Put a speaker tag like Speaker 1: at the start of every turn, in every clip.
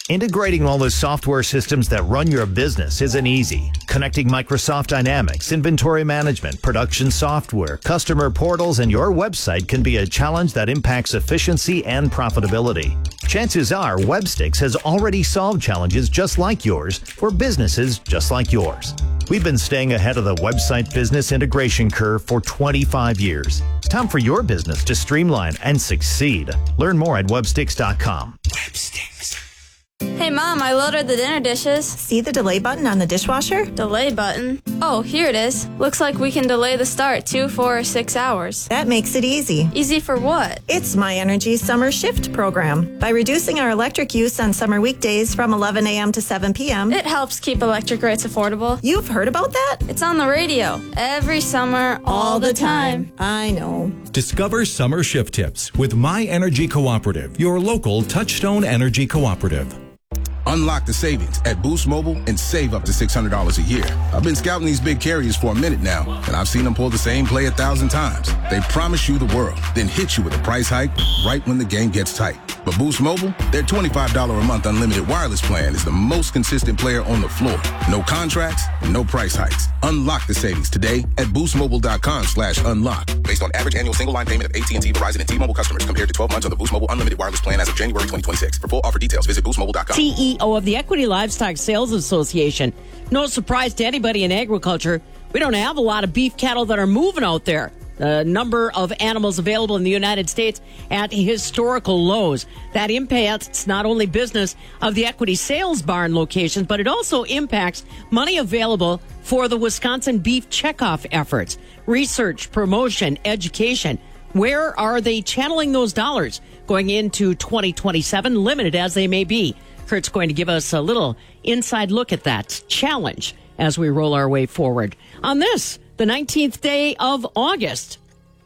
Speaker 1: Integrating all the software systems that run your business isn't easy. Connecting Microsoft Dynamics, inventory management, production software, customer portals, and your website can be a challenge that impacts efficiency and profitability. Chances are Webstix has already solved challenges just like yours for businesses just like yours. We've been staying ahead of the website business integration curve for 25 years. It's time for your business to streamline and succeed. Learn more at webstix.com. Webstix.
Speaker 2: Hey, Mom, I loaded the dinner dishes.
Speaker 3: See the delay button on the dishwasher?
Speaker 2: Delay button? Oh, here it is. Looks like we can delay the start 2, 4, or 6 hours.
Speaker 3: That makes it easy.
Speaker 2: Easy for what?
Speaker 3: It's My Energy Summer Shift program. By reducing our electric use on summer weekdays from 11 a.m. to 7 p.m.,
Speaker 2: it helps keep electric rates affordable.
Speaker 3: You've heard about that?
Speaker 2: It's on the radio. Every summer, all the time.
Speaker 3: I know.
Speaker 4: Discover summer shift tips with My Energy Cooperative, your local Touchstone Energy Cooperative.
Speaker 5: Unlock the savings at Boost Mobile and save up to $600 a year. I've been scouting these big carriers for a minute now, and I've seen them pull the same play 1,000 times. They promise you the world, then hit you with a price hike right when the game gets tight. But Boost Mobile, their $25 a month unlimited wireless plan is the most consistent player on the floor. No contracts, no price hikes. Unlock the savings today at boostmobile.com/unlock. Based on average annual single line payment of AT&T, Verizon, and T-Mobile customers compared to 12 months on the Boost Mobile unlimited wireless plan as of January 2026. For full offer details, visit boostmobile.com.
Speaker 6: CEO of the Equity Livestock Sales Association. No surprise to anybody in agriculture, we don't have a lot of beef cattle that are moving out there. The number of animals available in the United States at historical lows. That impacts not only business of the Equity Sales Barn locations, but it also impacts money available for the Wisconsin beef checkoff efforts. Research, promotion, education. Where are they channeling those dollars going into 2027, limited as they may be? Kurt's going to give us a little inside look at that challenge as we roll our way forward. On this, the 19th day of August.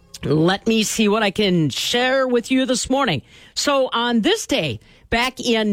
Speaker 6: Let me see what I can share with you this morning. So on this day, back in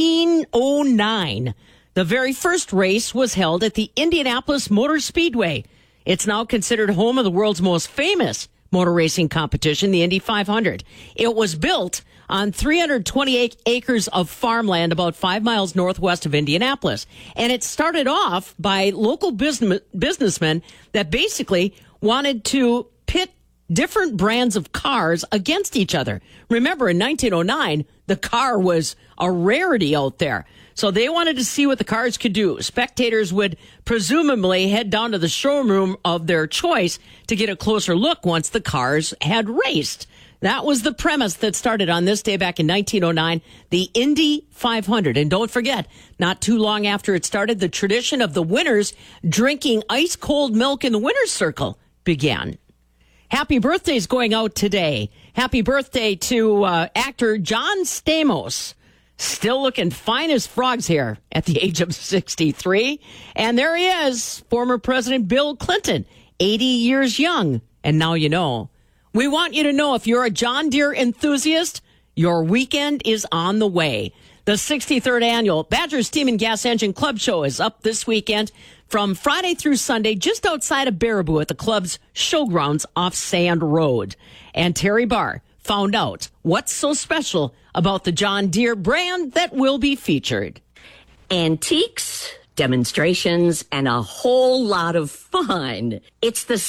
Speaker 6: 1909, the very first race was held at the Indianapolis Motor Speedway. It's now considered home of the world's most famous motor racing competition, the Indy 500. It was built on 328 acres of farmland about 5 miles northwest of Indianapolis. And it started off by local businessmen that basically wanted to pit different brands of cars against each other. Remember, in 1909, the car was a rarity out there. So they wanted to see what the cars could do. Spectators would presumably head down to the showroom of their choice to get a closer look once the cars had raced. That was the premise that started on this day back in 1909, the Indy 500. And don't forget, not too long after it started, the tradition of the winners drinking ice cold milk in the winner's circle began. Happy birthdays going out today. Happy birthday to actor John Stamos. Still looking fine as frogs here at the age of 63. And there he is, former President Bill Clinton, 80 years young. And now you know. We want you to know if you're a John Deere enthusiast, your weekend is on the way. The 63rd annual Badger Steam and Gas Engine Club Show is up this weekend from Friday through Sunday just outside of Baraboo at the club's showgrounds off Sand Road. And Terry Barr found out what's so special about the John Deere brand that will be featured.
Speaker 7: Antiques, demonstrations, and a whole lot of fun. It's the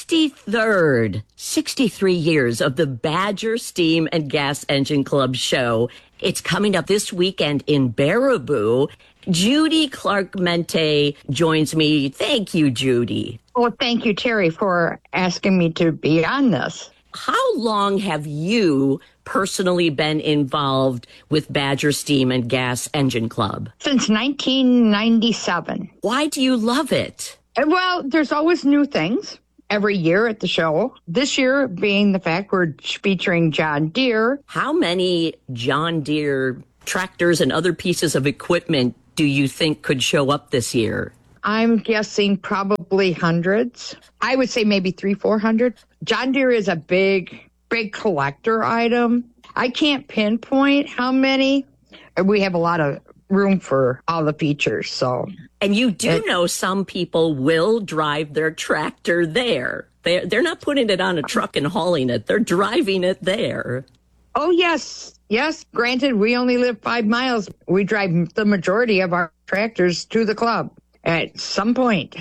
Speaker 7: 63 years of the Badger Steam and Gas Engine Club show. It's coming up this weekend in Baraboo. Judy Clark-Mente joins me. Thank you, Judy.
Speaker 8: Well, thank you, Terry, for asking me to be on this.
Speaker 7: How long have you personally been involved with Badger Steam and Gas Engine Club?
Speaker 8: Since 1997.
Speaker 7: Why do you love it?
Speaker 8: Well, there's always new things every year at the show. This year being the fact we're featuring John Deere.
Speaker 7: How many John Deere tractors and other pieces of equipment do you think could show up this year?
Speaker 8: I'm guessing probably hundreds. I would say maybe 300-400. John Deere is a big collector item. I can't pinpoint how many. We have a lot of room for all the features. So,
Speaker 7: and you do know some people will drive their tractor there. They're not putting it on a truck and hauling it. They're driving it there.
Speaker 8: Oh, yes. Yes. Granted, we only live 5 miles. We drive the majority of our tractors to the club at some point.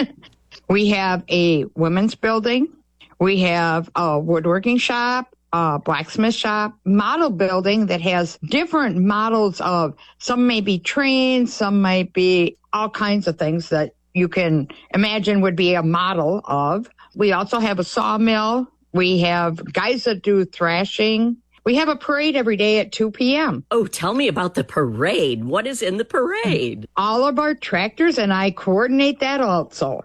Speaker 8: We have a women's building. We have a woodworking shop, a blacksmith shop, model building that has different models of, some may be trains, some might be all kinds of things that you can imagine would be a model of. We also have a sawmill. We have guys that do thrashing. We have a parade every day at 2 p.m.
Speaker 7: Oh, tell me about the parade. What is in the parade?
Speaker 8: All of our tractors, and I coordinate that also.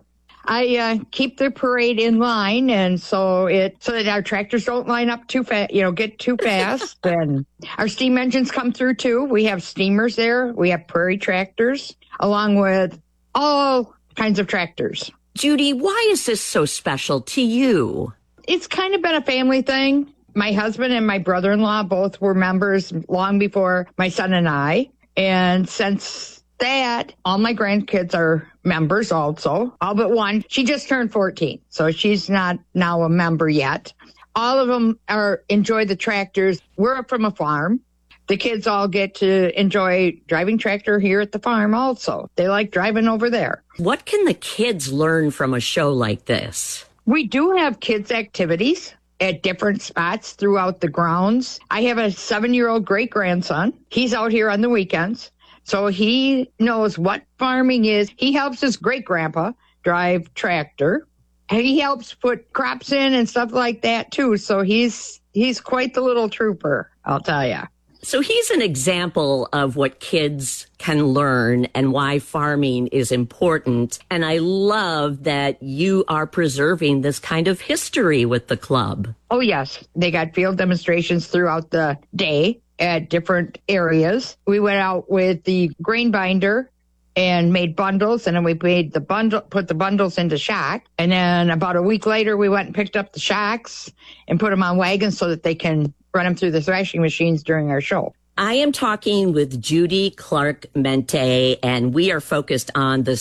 Speaker 8: I keep the parade in line, and so that our tractors don't line up too fast, get too fast. And our steam engines come through too. We have steamers there. We have prairie tractors, along with all kinds of tractors.
Speaker 7: Judy, why is this so special to you?
Speaker 8: It's kind of been a family thing. My husband and my brother-in-law both were members long before my son and I. And since that, all my grandkids are members also, all but one. She just turned 14, so she's not now a member yet. All of them enjoy the tractors. We're from a farm. The kids all get to enjoy driving tractor here at the farm also. They like driving over there.
Speaker 7: What can the kids learn from a show like this?
Speaker 8: We do have kids' activities at different spots throughout the grounds. I have a 7-year-old great-grandson. He's out here on the weekends, so he knows what farming is. He helps his great-grandpa drive tractor. And he helps put crops in and stuff like that, too. So he's quite the little trooper, I'll tell you.
Speaker 7: So he's an example of what kids can learn and why farming is important. And I love that you are preserving this kind of history with the club.
Speaker 8: Oh, yes. They got field demonstrations throughout the day at different areas. We went out with the grain binder and made bundles, and then we put the bundles into shock. And then about a week later, we went and picked up the shocks and put them on wagons so that they can run them through the thrashing machines during our show.
Speaker 7: I am talking with Judy Clark-Mente, and we are focused on the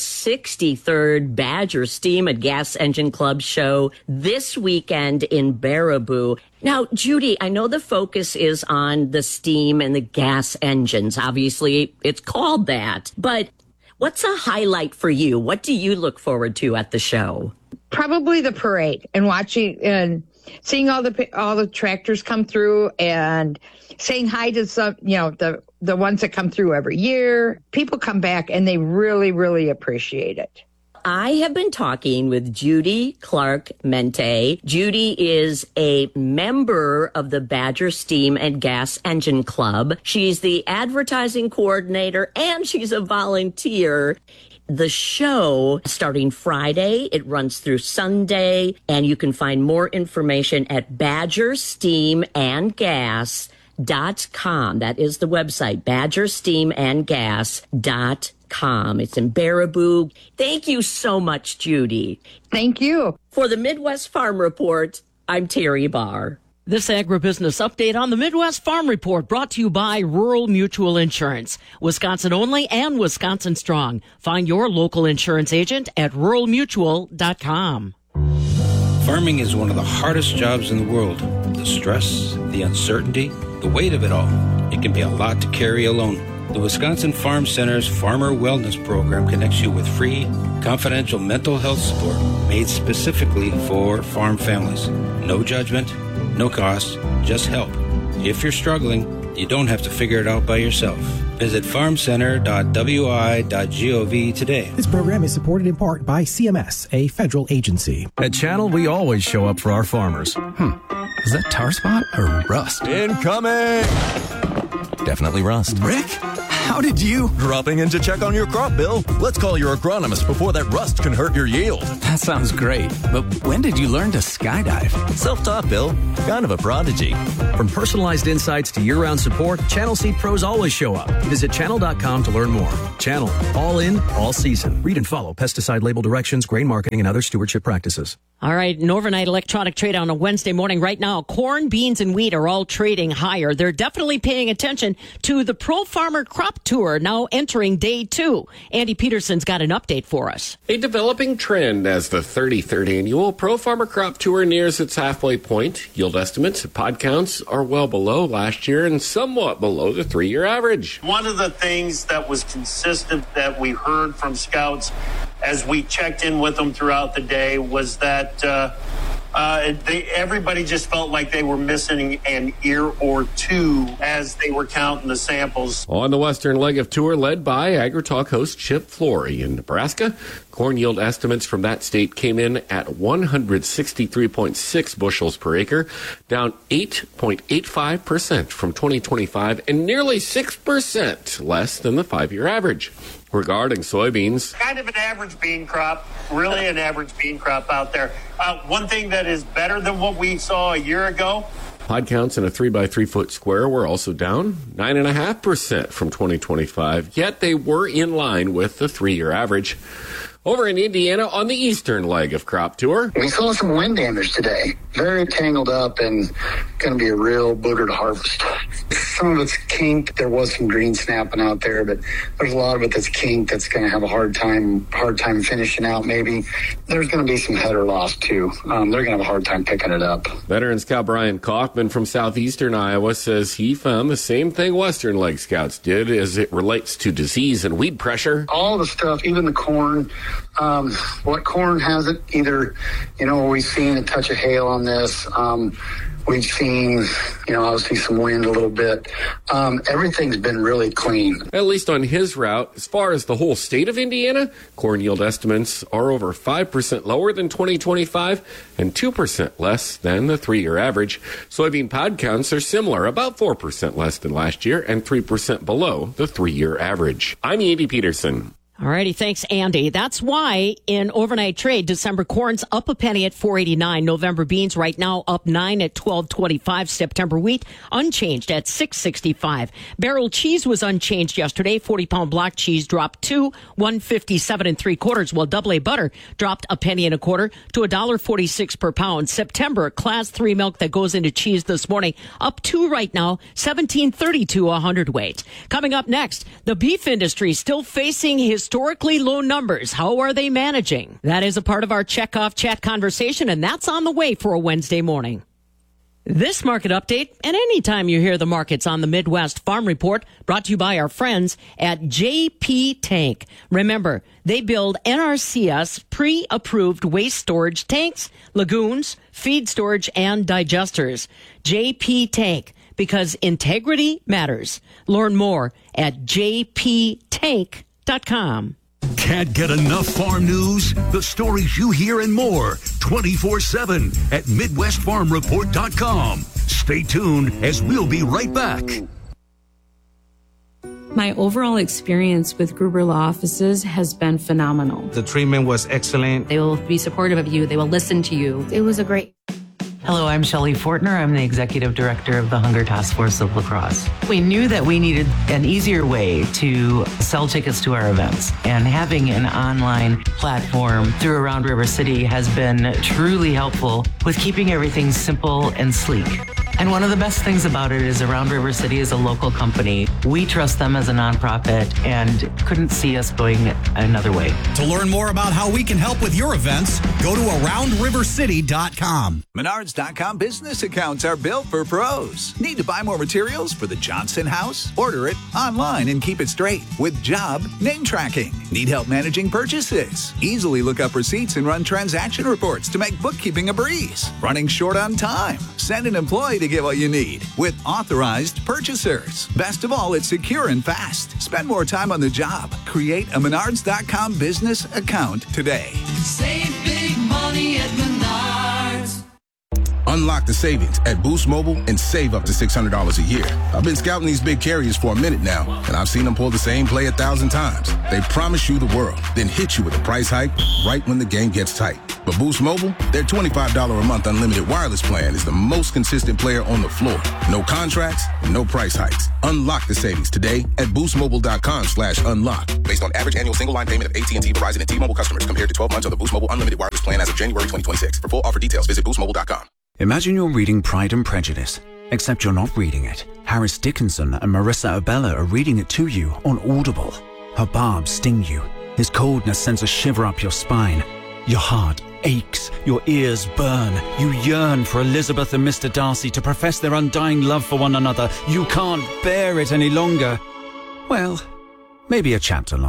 Speaker 7: 63rd Badger Steam and Gas Engine Club show this weekend in Baraboo. Now, Judy, I know the focus is on the steam and the gas engines. Obviously, it's called that. But what's a highlight for you? What do you look forward to at the show?
Speaker 8: Probably the parade and watching and seeing all the tractors come through and saying hi to some, the ones that come through every year. People come back and they really, really appreciate it.
Speaker 7: I have been talking with Judy Clark-Mente. Judy is a member of the Badger Steam and Gas Engine Club. She's the advertising coordinator and she's a volunteer. The show starting Friday, it runs through Sunday, and you can find more information at badgersteamandgas.com. That is the website, badgersteamandgas.com. It's in Baraboo. Thank you so much, Judy.
Speaker 8: Thank you.
Speaker 7: For the Midwest Farm Report, I'm Terry Barr.
Speaker 6: This agribusiness update on the Midwest Farm Report brought to you by Rural Mutual Insurance. Wisconsin only and Wisconsin strong. Find your local insurance agent at ruralmutual.com.
Speaker 9: Farming is one of the hardest jobs in the world. The stress, the uncertainty, the weight of it all. It can be a lot to carry alone. The Wisconsin Farm Center's Farmer Wellness Program connects you with free, confidential mental health support made specifically for farm families. No judgment, no cost, just help. If you're struggling, you don't have to figure it out by yourself. Visit farmcenter.wi.gov today.
Speaker 10: This program is supported in part by CMS, a federal agency.
Speaker 11: At Channel, we always show up for our farmers.
Speaker 12: Is that tar spot or rust?
Speaker 11: Incoming! Definitely rust.
Speaker 12: Rick, how did you?
Speaker 11: Dropping in to check on your crop, Bill. Let's call your agronomist before that rust can hurt your yield.
Speaker 12: That sounds great. But when did you learn to skydive?
Speaker 11: Self-taught, Bill. Kind of a prodigy.
Speaker 13: From personalized insights to year-round support, Channel Seed Pros always show up. Visit channel.com to learn more. Channel. All in, all season. Read and follow pesticide label directions, grain marketing, and other stewardship practices.
Speaker 6: All right, an overnight electronic trade on a Wednesday morning. Right now, corn, beans, and wheat are all trading higher. They're definitely paying attention to the Pro Farmer Crop Crop Tour now entering day 2. Andy Peterson's got an update for us.
Speaker 14: A developing trend as the 33rd annual Pro Farmer Crop Tour nears its halfway point. Yield estimates and pod counts are well below last year and somewhat below the 3-year average.
Speaker 15: One of the things that was consistent that we heard from scouts as we checked in with them throughout the day was that everybody just felt like they were missing an ear or two as they were counting the samples.
Speaker 14: On the western leg of tour, led by AgriTalk host Chip Flory in Nebraska, corn yield estimates from that state came in at 163.6 bushels per acre, down 8.85% from 2025 and nearly 6% less than the 5-year average. Regarding soybeans,
Speaker 15: kind of an average bean crop, really an average bean crop out there. One thing that is better than what we saw a year ago.
Speaker 14: pod counts in a 3x3 foot square were also down 9.5% from 2025, yet they were in line with the 3-year average. Over in Indiana on the eastern leg of Crop Tour,
Speaker 16: we saw some wind damage today. Very tangled up and going to be a real booger to harvest. Some of it's kinked. There was some green snapping out there, but there's a lot of it that's kinked that's going to have a hard time finishing out maybe. There's going to be some header loss too. They're going to have a hard time picking it up.
Speaker 14: Veteran Scout Brian Kaufman from southeastern Iowa says he found the same thing western leg scouts did as it relates to disease and weed pressure.
Speaker 16: All the stuff, even the corn, what corn hasn't either, we've seen a touch of hail on this. We've seen, obviously some wind a little bit. Everything's been really clean.
Speaker 14: At least on his route, as far as the whole state of Indiana, corn yield estimates are over 5% lower than 2025 and 2% less than the 3-year average. Soybean pod counts are similar, about 4% less than last year and 3% below the 3-year average. I'm Andy Peterson.
Speaker 6: All righty, thanks, Andy. That's why in overnight trade, December corn's up a penny at $4.89. November beans right now up 9 at $12.25. September wheat unchanged at $6.65. Barrel cheese was unchanged yesterday. 40-pound block cheese dropped to $1.57 3/4, while double A butter dropped a penny and a quarter to $1.46 per pound. September class 3 milk that goes into cheese this morning up 2 right now, $17.32 a hundredweight. Coming up next, the beef industry still facing historically low numbers. How are they managing? That is a part of our Checkoff Chat conversation, and that's on the way for a Wednesday morning. This market update, and anytime you hear the markets on the Midwest Farm Report, brought to you by our friends at JP Tank. Remember, they build NRCS pre-approved waste storage tanks, lagoons, feed storage, and digesters. JP Tank, because integrity matters. Learn more at jptank.com.
Speaker 17: Can't get enough farm news? The stories you hear and more 24/7 at MidwestFarmReport.com. Stay tuned as we'll be right back.
Speaker 18: My overall experience with Gruber Law Offices has been phenomenal.
Speaker 19: The treatment was excellent.
Speaker 20: They will be supportive of you. They will listen to you.
Speaker 18: It was a great...
Speaker 21: Hello, I'm Shelley Fortner. I'm the Executive Director of the Hunger Task Force of La Crosse. We knew that we needed an easier way to sell tickets to our events, and having an online platform through Around River City has been truly helpful with keeping everything simple and sleek. And one of the best things about it is Around River City is a local company. We trust them as a nonprofit and couldn't see us going another way.
Speaker 22: To learn more about how we can help with your events, go to AroundRiverCity.com.
Speaker 23: Menards.com business accounts are built for pros. Need to buy more materials for the Johnson house? Order it online and keep it straight with job name tracking. Need help managing purchases? Easily look up receipts and run transaction reports to make bookkeeping a breeze. Running short on time? Send an employee to get what you need with authorized purchasers. Best of all, it's secure and fast. Spend more time on the job. Create a Menards.com business account today.
Speaker 24: Save big money at Menards.
Speaker 5: Unlock the savings at Boost Mobile and save up to $600 a year. I've been scouting these big carriers for a minute now, and I've seen them pull the same play 1,000 times. They promise you the world, then hit you with a price hike right when the game gets tight. But Boost Mobile, their $25 a month unlimited wireless plan is the most consistent player on the floor. No contracts, no price hikes. Unlock the savings today at boostmobile.com/unlock. Based on average annual single line payment of AT&T, Verizon, and T-Mobile customers compared to 12 months of the Boost Mobile unlimited wireless plan as of January 2026. For full offer details, visit boostmobile.com.
Speaker 25: Imagine you're reading Pride and Prejudice.
Speaker 12: Except you're not reading it. Harris Dickinson and Marissa Abella are reading it to you on Audible. Her barbs sting you. His coldness sends a shiver up your spine. Your heart aches. Your ears burn. You yearn for Elizabeth and Mr. Darcy to profess their undying love for one another. You can't bear it any longer. Well, maybe a chapter longer.